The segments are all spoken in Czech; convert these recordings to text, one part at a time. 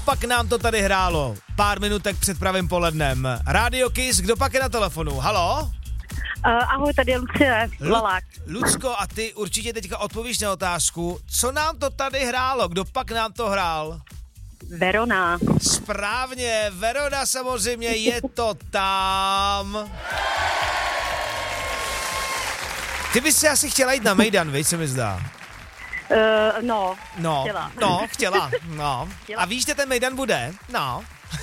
pak nám to tady hrálo? Pár minutek před pravým polednem. Radio Kiss, kdo pak je na telefonu? Haló? Ahoj, tady je Lucie, Valák. Lucko, a ty určitě teďka odpovíš na otázku, co nám to tady hrálo? Kdo pak nám to hrál? Verona. Správně, Verona samozřejmě, je to tam. Ty bys si asi chtěla jít na Mejdan, víš, se mi zdá. Chtěla. A víš, kde ten Mejdan bude? No.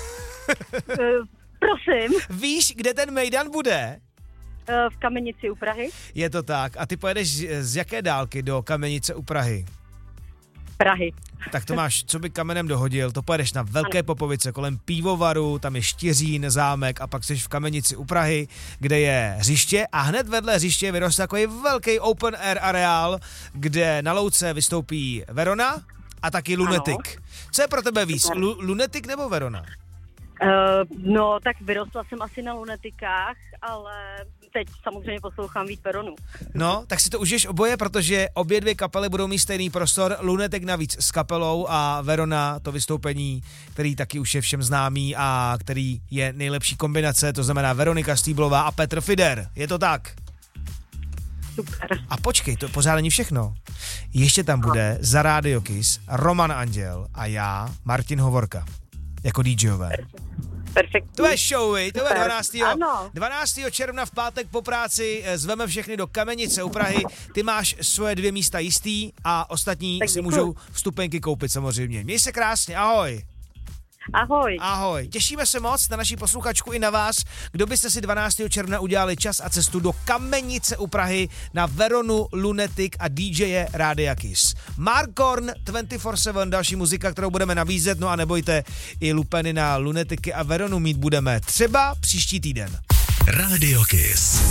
Prosím. Víš, kde ten Mejdan bude? V Kamenici u Prahy. Je to tak. A ty pojedeš z jaké dálky do Kamenice u Prahy? Prahy. Tak to máš, co by kamenem dohodil, to pojedeš na Velké Popovice kolem Pivovaru, tam je Štiřín, zámek a pak jsi v Kamenici u Prahy, kde je hřiště a hned vedle hřiště vyroste takový velký open air areál, kde na louce vystoupí Verona a taky Lunatic. Ano. Co je pro tebe víc, Lunatic nebo Verona? Tak vyrostla jsem asi na Lunatikách, ale teď samozřejmě poslouchám víc Veronu. No, tak si to užiješ oboje, protože obě dvě kapely budou mít stejný prostor, Lunatic navíc s kapelou a Verona to vystoupení, který taky už je všem známý a který je nejlepší kombinace, to znamená Veronika Stýblová a Petr Fider. Je to tak? Super. A počkej, to pořád není všechno. Ještě tam bude za Radio Kiss Roman Anděl a já, Martin Hovorka, jako DJové. Perfektní. To je show, to je 12. června v pátek po práci, zveme všechny do Kamenice u Prahy, ty máš svoje 2 místa jistý a ostatní tak si můžou vstupenky koupit samozřejmě. Měj se krásně, ahoj. Ahoj. Ahoj. Těšíme se moc na naší posluchačku i na vás, kdo byste si 12. června udělali čas a cestu do Kamenice u Prahy na Veronu, Lunatic a DJ Rádia Kiss. Mark Korn 24/7, další muzika, kterou budeme nabízet, no a nebojte, i lupeny na Lunatiky a Veronu mít budeme třeba příští týden. Radio Kiss.